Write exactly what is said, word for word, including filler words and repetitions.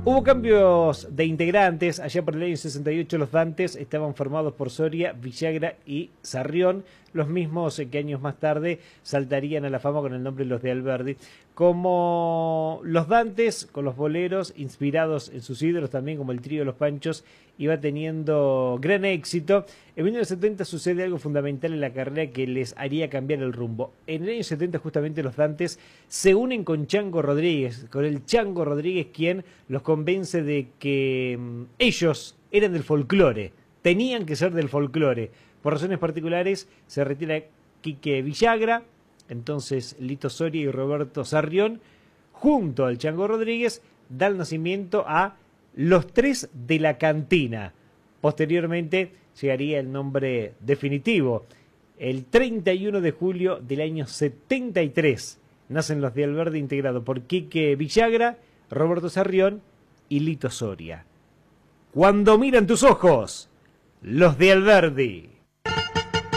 Hubo cambios de integrantes. Allá por el año sesenta y ocho los Dantes estaban formados por Soria, Villagra y Sarrión, los mismos que años más tarde saltarían a la fama con el nombre de los de Alberdi. Como los Dantes, con los boleros, inspirados en sus ídolos también, como el trío de los Panchos, iba teniendo gran éxito. En mil novecientos setenta sucede algo fundamental en la carrera que les haría cambiar el rumbo. En el año setenta justamente los Dantes se unen con Chango Rodríguez, con el Chango Rodríguez, quien los convence de que mmm, ellos eran del folclore, tenían que ser del folclore. Por razones particulares se retira Quique Villagra, entonces Lito Soria y Roberto Sarrión, junto al Chango Rodríguez, dan nacimiento a Los Tres de la Cantina. Posteriormente llegaría el nombre definitivo. El treinta y uno de julio del año setenta y tres nacen los de Alberdi, integrado por Quique Villagra, Roberto Sarrión y Lito Soria. Cuando miran tus ojos, los de Alberdi.